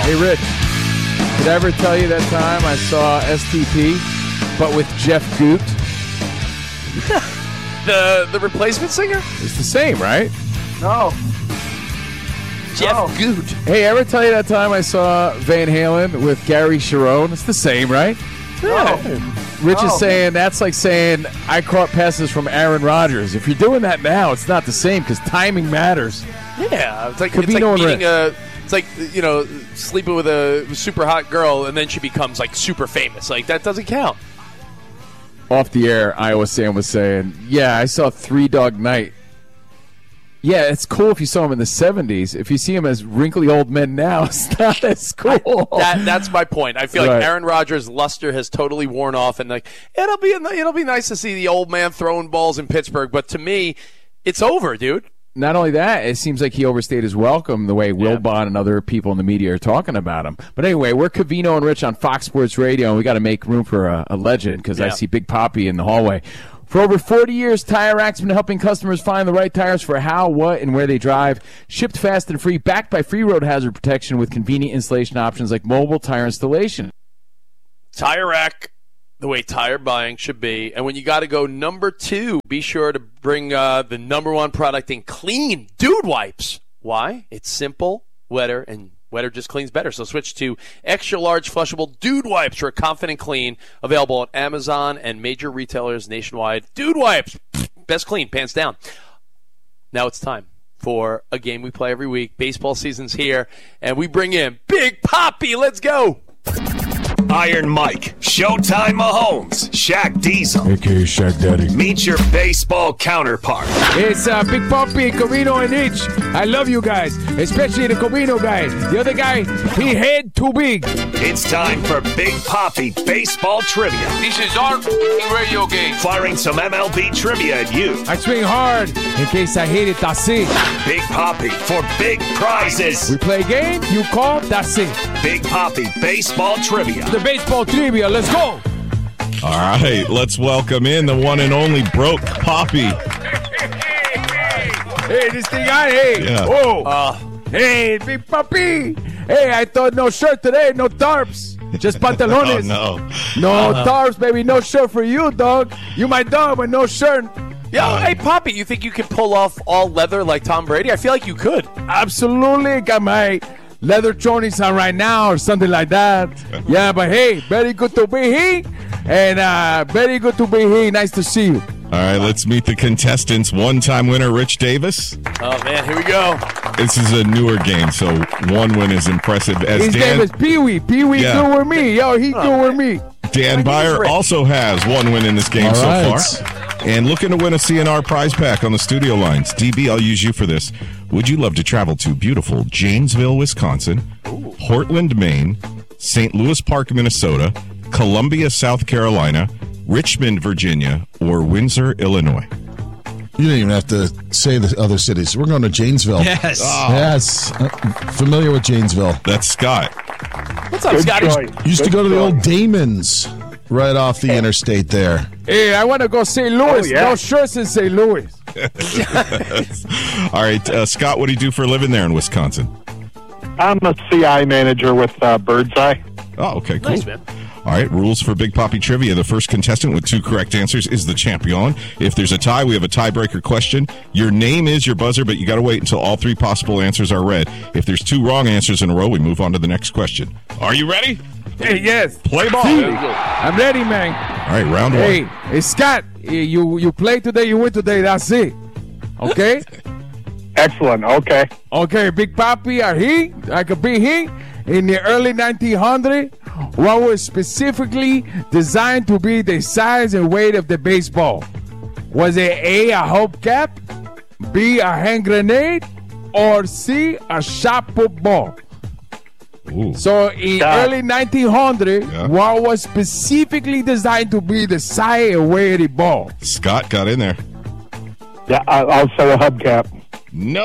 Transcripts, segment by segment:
Hey, Rich, did I ever tell you that time I saw STP, but with Jeff Goot? The replacement singer? It's the same, right? No. Jeff Goot. Hey, ever tell you that time I saw Van Halen with Gary Cherone? It's the same, right? No. Rich is saying that's like saying I caught passes from Aaron Rodgers. If you're doing that now, it's not the same because timing matters. Yeah, it's like Covino and meeting Rich. it's like, sleeping with a super hot girl and then she becomes like super famous. Like that doesn't count. Off the air, Iowa Sam was saying, yeah, I saw Three Dog Night. Yeah, it's cool if you saw him in the 70s. If you see him as wrinkly old men now, it's not as cool. That's my point. I feel Right. like Aaron Rodgers' luster has totally worn off, and like it'll be nice to see the old man throwing balls in Pittsburgh. But to me, it's over, dude. Not only that, it seems like he overstayed his welcome the way Wilbon and other people in the media are talking about him. But anyway, we're Covino and Rich on Fox Sports Radio, and we got to make room for a legend because I see Big Poppy in the hallway. For over 40 years, Tire Rack's been helping customers find the right tires for how, what, and where they drive. Shipped fast and free, backed by free road hazard protection with convenient installation options like mobile tire installation. Tire Rack, the way tire buying should be. And when you got to go number 2, be sure to bring the number 1 product in clean Dude Wipes. Why? It's simple, wetter, and wetter just cleans better. So switch to extra large flushable Dude Wipes for a confident clean. Available at Amazon and major retailers nationwide. Dude Wipes, best clean, pants down. Now it's time for a game we play every week. Baseball season's here, and we bring in Big Poppy. Let's go. Iron Mike, Showtime Mahomes, Shaq Diesel. A.K.A. Shaq Daddy. Meet your baseball counterpart. It's Big Poppy, Covino, and Itch. I love you guys, especially the Covino guy. The other guy, he head too big. It's time for Big Poppy Baseball Trivia. This is our radio game. Firing some MLB trivia at you. I swing hard in case I hit it, that's it. Big Poppy for big prizes. We play a game, you call, that's it. Big Poppy Baseball Trivia. The baseball trivia, let's go. All right, let's welcome in the one and only Broke Poppy. Hey, this thing on, hey. Yeah. Oh. Hey, Big Poppy. Hey, I thought no shirt today, no tarps. Just pantalones. No. No tarps, baby, no shirt for you, dog. You my dog, but no shirt. Yo, hey, Poppy, you think you could pull off all leather like Tom Brady? I feel like you could. Absolutely. Got my leather chonies on right now or something like that. Yeah, but hey, very good to be here. And very good to be here. Nice to see you. All right, let's meet the contestants. One-time winner, Rich Davis. Oh, man, here we go. This is a newer game, so one win is impressive. As His name is Pee-wee. Pee-wee good with me. Yo, he good with me. Dan Byer also has one win in this game so far. And looking to win a CNR prize pack on the studio lines. DB, I'll use you for this. Would you love to travel to beautiful Janesville, Wisconsin, Portland, Maine, St. Louis Park, Minnesota, Columbia, South Carolina, Richmond, Virginia, or Windsor, Illinois? You didn't even have to say the other cities. We're going to Janesville. Yes. Yes. Familiar with Janesville. That's Scott. What's up, Scotty? Used to go to the old Damon's right off the interstate there. Hey, I want to go St. Louis. No shirts in St. Louis. All right, Scott, what do you do for a living there in Wisconsin? I'm a CI manager with Birdseye. Oh, okay, cool. Nice, man. All right, rules for Big Poppy Trivia. The first contestant with 2 correct answers is the champion. If there's a tie, we have a tiebreaker question. Your name is your buzzer, but you got to wait until all 3 possible answers are read. If there's 2 wrong answers in a row, we move on to the next question. Are you ready? Hey, yes. Play ball. I'm ready, man. All right, round 1. Hey, Scott, you play today, you win today, that's it. Okay? Excellent. Okay. Okay, Big Poppy are he, like a big he, in the early 1900s, what was specifically designed to be the size and weight of the baseball? Was it A, a hubcap, B, a hand grenade, or C, a shot put ball? Ooh. So in early 1900, what was specifically designed to be the size and weight of the ball? Scott got in there. Yeah, I'll say a hubcap. No.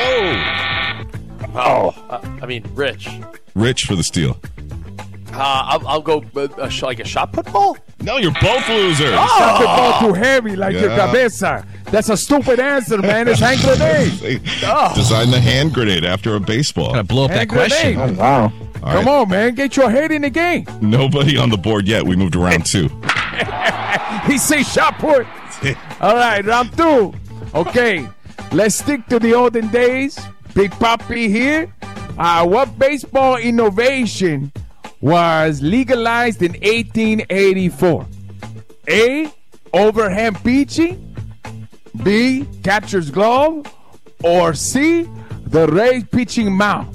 I mean, Rich. Rich for the steal. I'll go like a shot put ball? No, you're both losers. Shot put ball too heavy, like your cabeza. That's a stupid answer, man. It's hand grenade. Design the hand grenade after a baseball. Gotta blow up that question. Oh, wow. Come on, man. Get your head in the game. Nobody on the board yet. We moved to round 2. He say shot put. All right, round 2. Okay, let's stick to the olden days. Big Papi here. What baseball innovation was legalized in 1884? A, overhand pitching. B, catcher's glove. Or C, the raised pitching mound.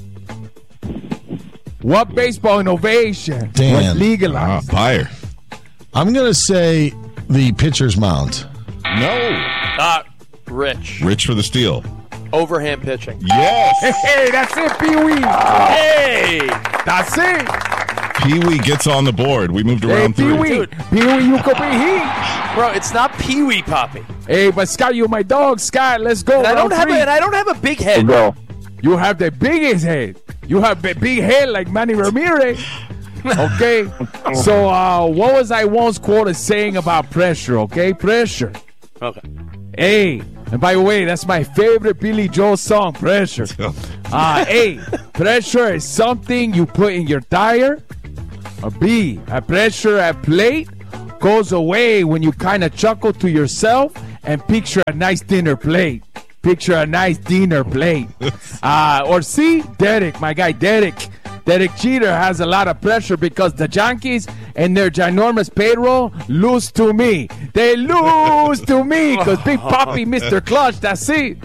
What baseball innovation was legalized? Buyer. I'm going to say the pitcher's mound. No. Rich. Rich for the steal. Overhand pitching. Yes. Hey, that's it, Pee-wee. Hey! That's it. Pee-wee gets on the board. We moved to round 3. Pee-wee. Pee-wee, you could be he. Bro, it's not Pee-wee, Poppy. Hey, but Scott, you my dog. Scott, let's go. And I don't have a big head. Go. You have the biggest head. You have a big head like Manny Ramirez. Okay? So, what was I once quoted saying about pressure, okay? Pressure. Okay. A, and by the way, that's my favorite Billy Joel song, Pressure. A, pressure is something you put in your tire. B, a pressure at plate goes away when you kind of chuckle to yourself and picture a nice dinner plate. Picture a nice dinner plate. Or C, Derek, my guy Derek. Derek Jeter has a lot of pressure because the Yankees and their ginormous payroll lose to me. They lose to me because Big Papi, Mr. Clutch, that's it.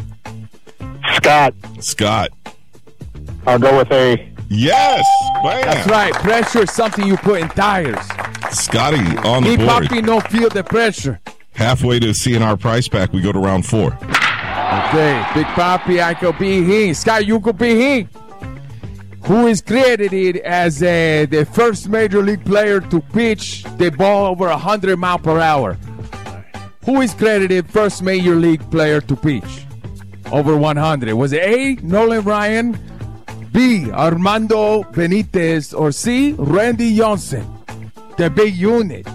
Scott. I'll go with A. Yes. Bam. That's right. Pressure is something you put in tires. Scotty on the Big board. Papi no feel the pressure. Halfway to CNR prize pack, we go to round 4. Okay, Big Papi, I could be he. Scott, you could be he. Who is credited as the first major league player to pitch the ball over 100 miles per hour? Who is credited first major league player to pitch over 100? Was it A, Nolan Ryan, B, Armando Benitez, or C, Randy Johnson? The big unit.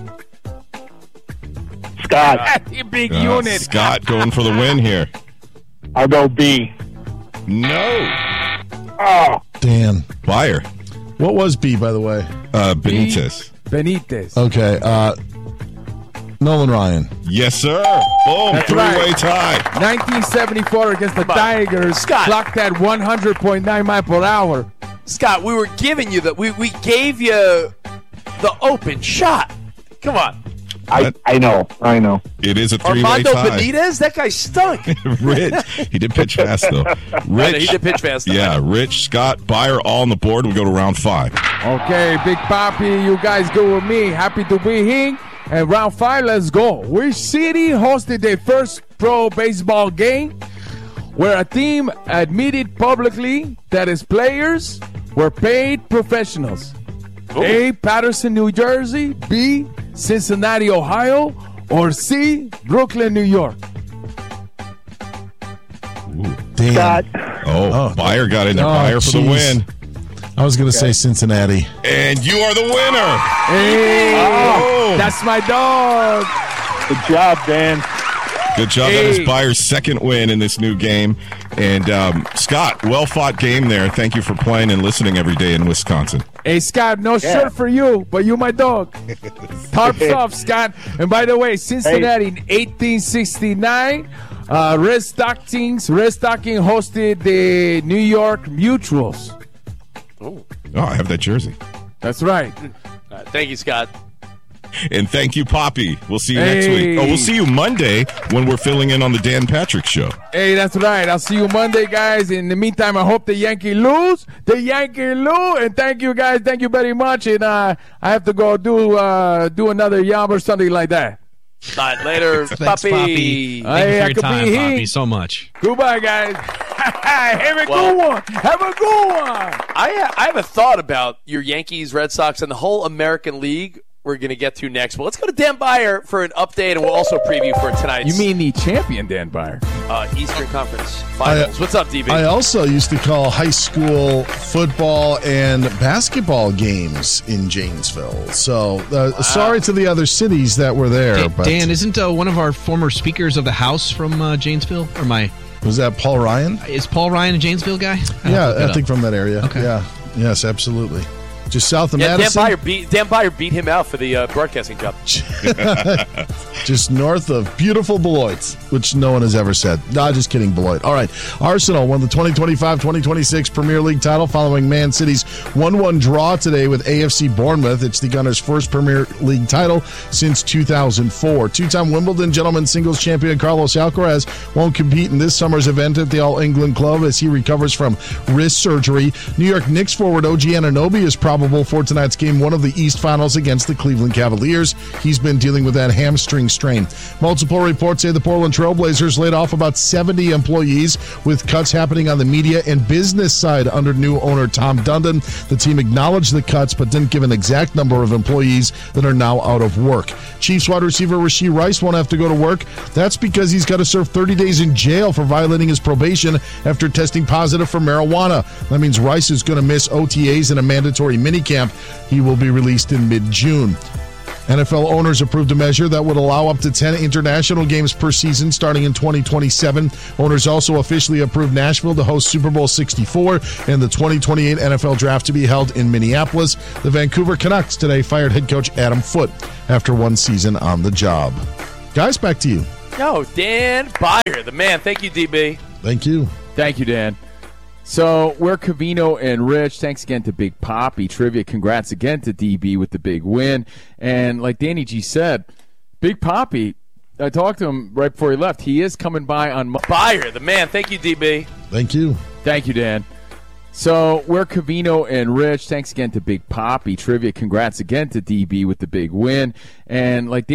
Scott. The big unit. Scott going for the win here. I'll go B. No. Oh. Dan. Buyer. What was B, by the way? Benitez. Benitez. Okay. Nolan Ryan. Yes, sir. Boom. That's Three-way right. tie. 1974 against the Tigers. Scott. Clocked at 100.9 miles per hour. Scott, we were giving you we gave you the open shot. Come on. I know. It is a three-way Armando tie. Benitez? That guy stunk. Rich. He did pitch fast, though. Rich. He did pitch fast. Yeah, Rich, Scott, Buyer all on the board. We go to round 5. Okay, Big Papi, you guys go with me. Happy to be here. And round 5, let's go. Which city hosted their first pro baseball game where a team admitted publicly that its players were paid professionals? Ooh. A, Patterson, New Jersey. B, Cincinnati, Ohio. Or C, Brooklyn, New York. Dan. Scott. Oh, Buyer got in there. Buyer for the geez. win. I was going to say Cincinnati. And you are the winner. Hey, Oh. that's my dog. Good job, Dan. Good job. That is Buyer's second win in this new game. And Scott, well-fought game there. Thank you for playing and listening every day in Wisconsin. Hey, Scott, no shirt for you, but you my dog. Tarps off, Scott. And by the way, Cincinnati in 1869, Red Stocking hosted the New York Mutuals. Oh, I have that jersey. That's right. Thank you, Scott. And thank you, Poppy. We'll see you next week. Oh, we'll see you Monday when we're filling in on the Dan Patrick Show. Hey, that's right. I'll see you Monday, guys. In the meantime, I hope the Yankees lose. And thank you, guys. Thank you very much. And I have to go do another yum or something like that. All right, later, Thanks, Poppy. Thank you for your time, Poppy, so much. Goodbye, guys. Have a good one. Have a good one. I have a thought about your Yankees, Red Sox, and the whole American League we're going to get to next. But let's go to Dan Buyer for an update, and we'll also preview for tonight's You mean the champion, Dan Buyer? Eastern Conference Finals. What's up, DB? I also used to call high school football and basketball games in Janesville. So sorry to the other cities that were there. But Dan, isn't one of our former speakers of the House from Janesville? Was that Paul Ryan? Is Paul Ryan a Janesville guy? Yeah, I think from that area. Okay. Yeah. Yes, absolutely. Just south of Dan Madison. Byer beat him out for the broadcasting job. Just north of beautiful Beloit, which no one has ever said. Nah, just kidding, Beloit. All right. Arsenal won the 2025-2026 Premier League title following Man City's 1-1 draw today with AFC Bournemouth. It's the Gunners' first Premier League title since 2004. Two-time Wimbledon gentlemen's singles champion Carlos Alcaraz won't compete in this summer's event at the All England Club as he recovers from wrist surgery. New York Knicks forward OG Anunoby is probable for tonight's Game 1 of the East Finals against the Cleveland Cavaliers. He's been dealing with that hamstring strain. Multiple reports say the Portland Trail Blazers laid off about 70 employees, with cuts happening on the media and business side under new owner Tom Dundon. The team acknowledged the cuts but didn't give an exact number of employees that are now out of work. Chiefs wide receiver Rashee Rice won't have to go to work. That's because he's got to serve 30 days in jail for violating his probation after testing positive for marijuana. That means Rice is going to miss OTAs and a mandatory minicamp. He will be released in mid-June. NFL owners approved a measure that would allow up to 10 international games per season starting in 2027. Owners also officially approved Nashville to host Super Bowl 64 and the 2028 NFL Draft to be held in Minneapolis. The Vancouver Canucks today fired head coach Adam Foote after one season on the job. Guys, back to you. No, Dan Byer, the man. Thank you, DB. Thank you. Thank you, Dan. So we're Covino and Rich. Thanks again to Big Poppy Trivia. Congrats again to DB with the big win. And like Danny G said, Big Poppy, I talked to him right before he left. He is coming by on Byer, the man. Thank you, DB. Thank you. Thank you, Dan. So we're Covino and Rich. Thanks again to Big Poppy Trivia. Congrats again to DB with the big win. And like